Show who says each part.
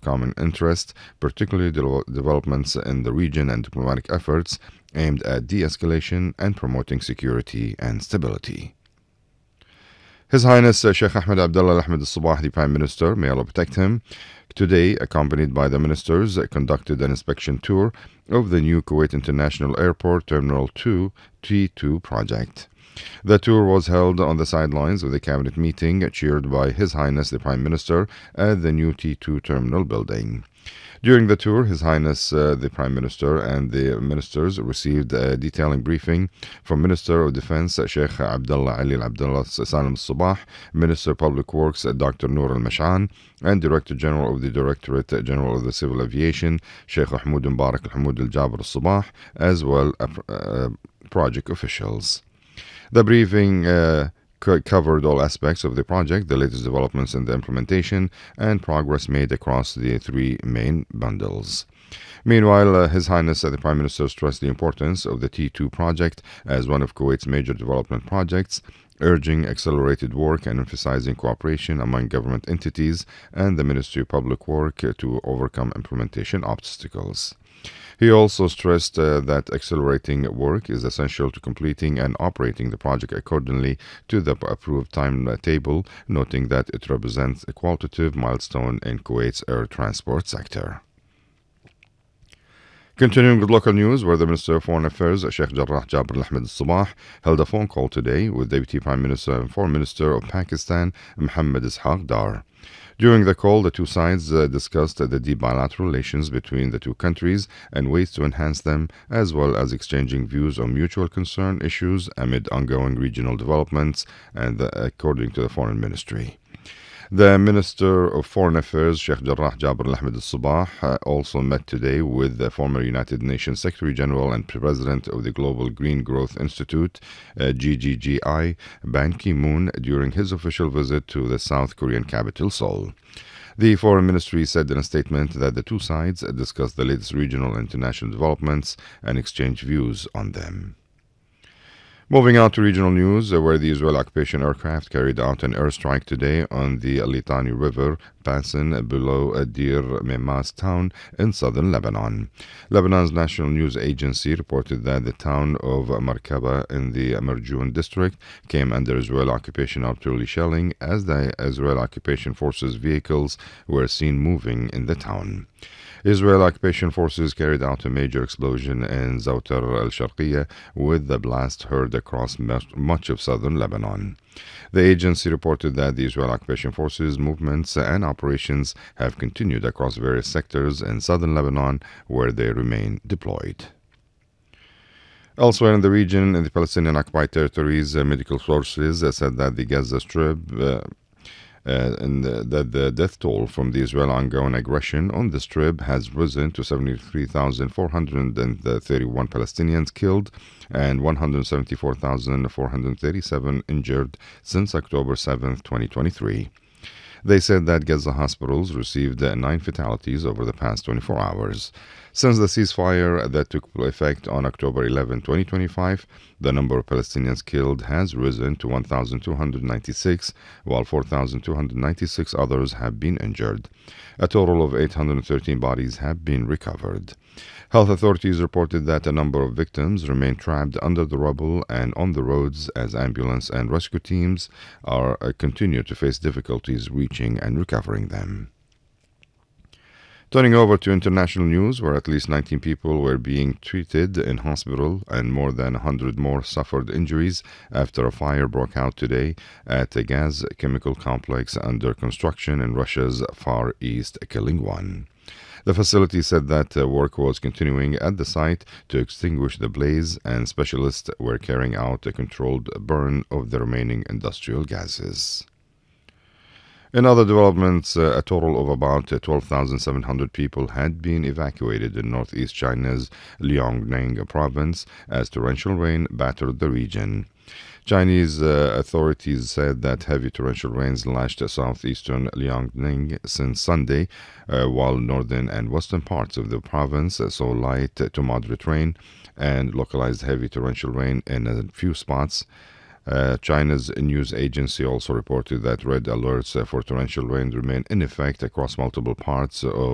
Speaker 1: common interest, particularly developments in the region and diplomatic efforts aimed at de-escalation and promoting security and stability. His Highness Sheikh Ahmed Abdullah Ahmed Al-Sabah, the Prime Minister, may Allah protect him, today, accompanied by the ministers, conducted an inspection tour of the new Kuwait International Airport Terminal 2 T2 project. The tour was held on the sidelines of the cabinet meeting, chaired by His Highness the Prime Minister at the new T2 terminal building. During the tour, His Highness the Prime Minister and the ministers received a detailing briefing from Minister of Defense Sheikh Abdullah Ali Abdullah Salam Al-Sabah, Minister of Public Works Dr. Noor Al-Mash'an, and Director General of the Directorate General of the Civil Aviation Sheikh Hamoud Mubarak Al-Hamoud Al-Jabr Al-Sabah, as well as project officials. The briefing covered all aspects of the project, the latest developments in the implementation, and progress made across the three main bundles. Meanwhile, His Highness the Prime Minister stressed the importance of the T2 project as one of Kuwait's major development projects, urging accelerated work and emphasizing cooperation among government entities and the Ministry of Public Work to overcome implementation obstacles. He also stressed that accelerating work is essential to completing and operating the project accordingly to the approved timetable, noting that it represents a qualitative milestone in Kuwait's air transport sector. Continuing with local news, where the Minister of Foreign Affairs, Sheikh Jarrah Jabr Ahmed Al-Sabah, held a phone call today with Deputy Prime Minister and Foreign Minister of Pakistan, Mohammad Ishaq Dar. During the call, the two sides discussed the deep bilateral relations between the two countries and ways to enhance them, as well as exchanging views on mutual concern issues amid ongoing regional developments, and according to the Foreign Ministry. The Minister of Foreign Affairs, Sheikh Jarrah Jabr Ahmed Al-Sabah, also met today with the former United Nations Secretary General and President of the Global Green Growth Institute, GGGI, Ban Ki-moon, during his official visit to the South Korean capital, Seoul. The Foreign Ministry said in a statement that the two sides discussed the latest regional and international developments and exchanged views on them. Moving on to regional news, where the Israeli occupation aircraft carried out an airstrike today on the Litani River basin below Deir Memas town in southern Lebanon. Lebanon's national news agency reported that the town of Markaba in the Marjoun district came under Israeli occupation artillery shelling as the Israeli occupation forces vehicles were seen moving in the town. Israel occupation forces carried out a major explosion in Zawtar al-Sharqiyya, with the blast heard across much of southern Lebanon. The agency reported that the Israel occupation forces movements and operations have continued across various sectors in southern Lebanon, where they remain deployed. Elsewhere in the region, in the Palestinian occupied territories, medical sources said that the Gaza Strip and that the death toll from the Israel ongoing aggression on the Strip has risen to 73,431 Palestinians killed and 174,437 injured since October 7, 2023. They said that Gaza hospitals received 9 fatalities over the past 24 hours. Since the ceasefire that took effect on October 11, 2025, the number of Palestinians killed has risen to 1,296, while 4,296 others have been injured. A total of 813 bodies have been recovered. Health authorities reported that a number of victims remain trapped under the rubble and on the roads as ambulance and rescue teams continue to face difficulties reaching and recovering them. Turning over to international news, where at least 19 people were being treated in hospital and more than 100 more suffered injuries after a fire broke out today at a gas chemical complex under construction in Russia's Far East, killing one. The facility said that work was continuing at the site to extinguish the blaze, and specialists were carrying out a controlled burn of the remaining industrial gases. In other developments, a total of about 12,700 people had been evacuated in northeast China's Liaoning province as torrential rain battered the region. Chinese authorities said that heavy torrential rains lashed southeastern Liaoning since Sunday, while northern and western parts of the province saw light to moderate rain and localized heavy torrential rain in a few spots. China's news agency also reported that red alerts for torrential rain remain in effect across multiple parts of